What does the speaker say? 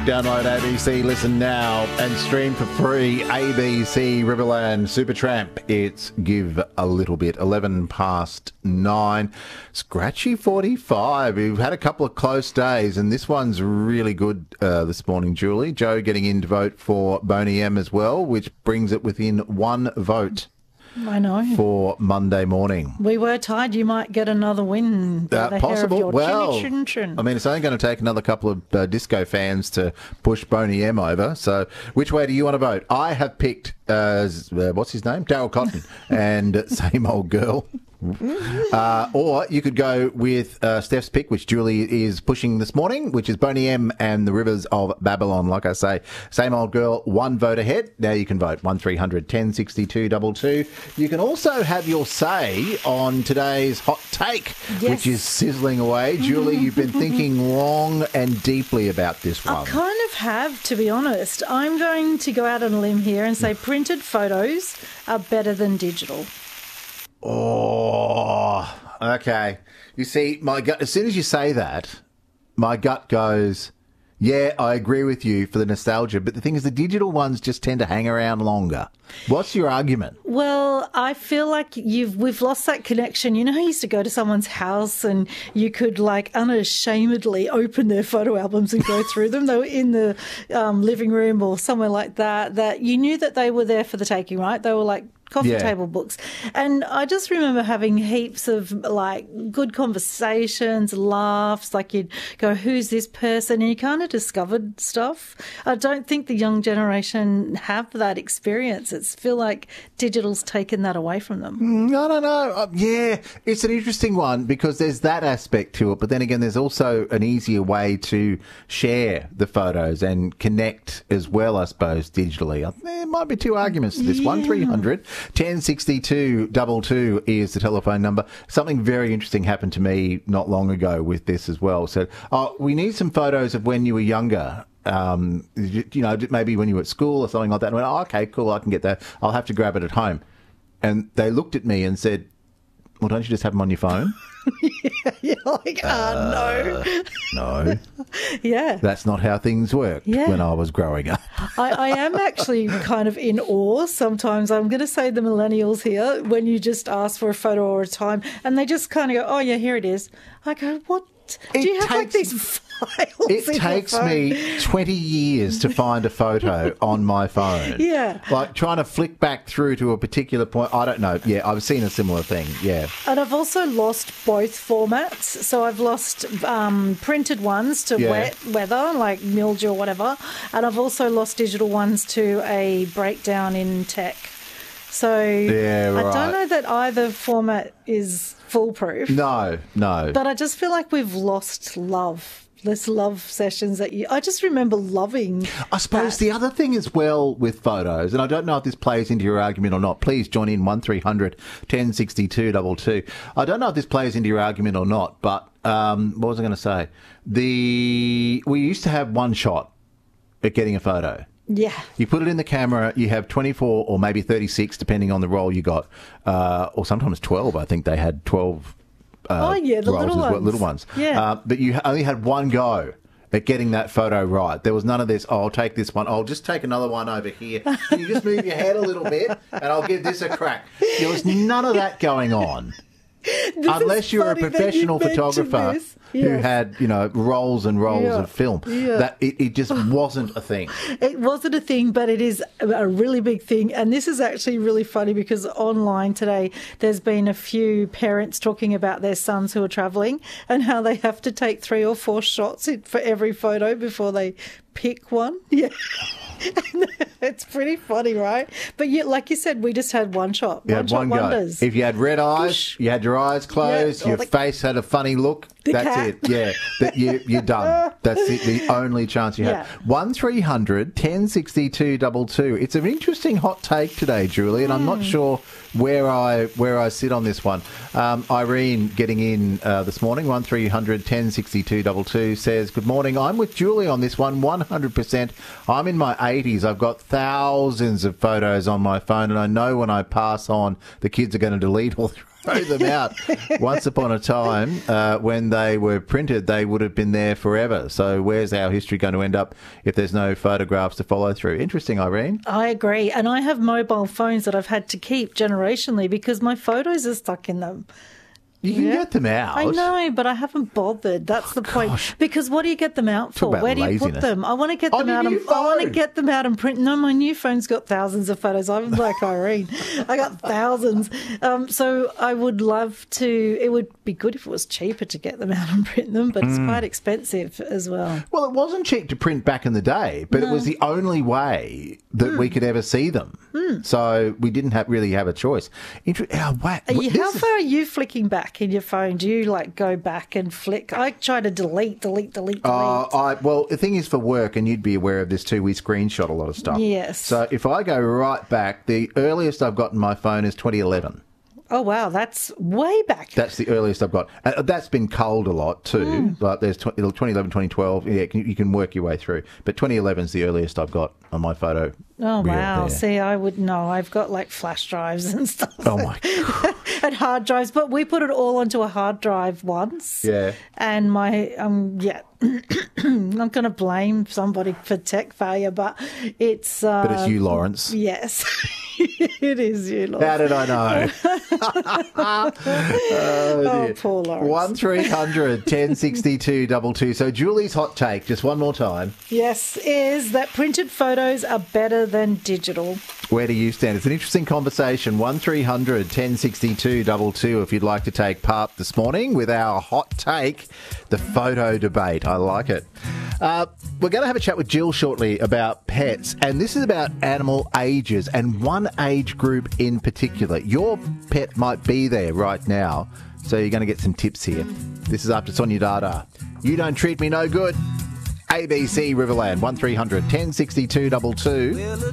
Download ABC, listen now, and stream for free ABC Riverland Supertramp. It's Give a Little Bit, 11 past 9. Scratchy 45. We've had a couple of close days, and this one's really good this morning, Julie. Joe getting in to vote for Boney M as well, which brings it within one vote. I know. For Monday morning. We were tied. You might get another win. Possible. Well, chin. I mean, it's only going to take another couple of disco fans to push Boney M over. So which way do you want to vote? I have picked, what's his name? Daryl Cotton and Same Old Girl. Or you could go with Steph's pick, which Julie is pushing this morning, which is Boney M and the Rivers of Babylon. Like I say, Same Old Girl, one vote ahead. Now you can vote 1300 1062 22. You can also have your say on today's hot take, which is sizzling away. Julie, you've been thinking long and deeply about this one. I kind of have, to be honest. I'm going to go out on a limb here and say printed photos are better than digital. Oh, okay. You see, my gut, as soon as you say that, my gut goes, yeah, I agree with you for the nostalgia. But the thing is, the digital ones just tend to hang around longer. What's your argument? Well, I feel like we've lost that connection. You know, I used to go to someone's house and you could like unashamedly open their photo albums and go through them. They were in the living room or somewhere like that, that you knew that they were there for the taking, right? They were like coffee table books. And I just remember having heaps of like good conversations, laughs, like you'd go, who's this person? And you kind of discovered stuff. I don't think the young generation have that experience. It's feel like digital's taken that away from them. I don't know. Yeah, it's an interesting one because there's that aspect to it. But then again, there's also an easier way to share the photos and connect as well, I suppose, digitally. There might be two arguments to this. 1300 1062 22 is the telephone number. Something very interesting happened to me not long ago with this as well. So, we need some photos of when you were younger. You know, maybe when you were at school or something like that. And I went, okay, cool, I can get that. I'll have to grab it at home. And they looked at me and said, well, don't you just have them on your phone? You're like, no. No. Yeah. That's not how things worked when I was growing up. I am actually kind of in awe sometimes. I'm going to say the millennials here, when you just ask for a photo or a time, and they just kind of go, oh, yeah, here it is. I go, what? Do you have like these files? It takes me 20 years to find a photo on my phone. Yeah. Like trying to flick back through to a particular point. I don't know. Yeah, I've seen a similar thing. Yeah. And I've also lost both formats. So I've lost printed ones to wet weather, like mildew or whatever. And I've also lost digital ones to a breakdown in tech. So I don't know that either format is foolproof. No. But I just feel like we've lost love. This love sessions I just remember loving. I suppose the other thing as well with photos, and I don't know if this plays into your argument or not. Please join in 1300 1062 22. I don't know if this plays into your argument or not, but what was I going to say? We used to have one shot at getting a photo. Yeah. You put it in the camera, you have 24 or maybe 36, depending on the roll you got, or sometimes 12. I think they had 12 the little ones. Yeah. But you only had one go at getting that photo right. There was none of this, I'll take this one, I'll just take another one over here. Can you just move your head a little bit and I'll give this a crack? There was none of that going on. Unless you're a professional photographer who had, rolls and rolls of film. Yeah. That it just wasn't a thing. It wasn't a thing, but it is a really big thing. And this is actually really funny because online today there's been a few parents talking about their sons who are travelling and how they have to take 3 or 4 shots for every photo before they pick one. Yeah. It's pretty funny, right? But like you said, we just had one shot. You had one wonders. Go. If you had red eyes, you had your eyes closed, your face had a funny look. That's it. Yeah, you're done. That's the only chance you have. 1300 1062 22. It's an interesting hot take today, Julie, and I'm not sure where I sit on this one. Irene getting in this morning, 1300 1062 22 says, good morning. I'm with Julie on this one, 100%. I'm in my 80s. I've got thousands of photos on my phone, and I know when I pass on, the kids are going to delete all the throw them out. Once upon a time, when they were printed, they would have been there forever. So where's our history going to end up if there's no photographs to follow through? Interesting, Irene. I agree. And I have mobile phones that I've had to keep generationally because my photos are stuck in them. You can get them out. I know, but I haven't bothered. That's the point. Because what do you get them out for? about Where do you put laziness. them? I want to get On them your out. new I want to phone. get them out and print. No, my new phone's got thousands of photos. I'm like Irene. I got thousands. So I would love to. It would be good if it was cheaper to get them out and print them, but it's quite expensive as well. Well, it wasn't cheap to print back in the day, but it was the only way that we could ever see them. So we didn't really have a choice. How far are you flicking back in your phone? Do you like go back and flick? I try to delete. Well, the thing is for work, and you'd be aware of this too, we screenshot a lot of stuff. Yes. So if I go right back, the earliest I've got in my phone is 2011. Oh, wow, that's way back. That's the earliest I've got. That's been culled a lot too. Like there's 2011, 2012. Yeah, you can work your way through. But 2011 is the earliest I've got on my photo. Oh, reel wow. there. See, I would know. I've got like flash drives and stuff. Oh, my God. And hard drives. But we put it all onto a hard drive once. Yeah. And my, I'm not going to blame somebody for tech failure, but it's... But it's you, Lawrence. Yes. It is you, Lawrence. How did I know? Oh, poor Lawrence. 1300 1062 22. So Julie's hot take, just one more time. Yes, is that printed photos are better than digital. Where do you stand? It's an interesting conversation. 1300 1062 22 if you'd like to take part this morning with our hot take, the photo debate. I like it. We're going to have a chat with Jill shortly about pets, and this is about animal ages and one age group in particular. Your pet might be there right now, so you're going to get some tips here. This is after Sonia Dada. You Don't Treat Me No Good. ABC Riverland, 1300 1062 22.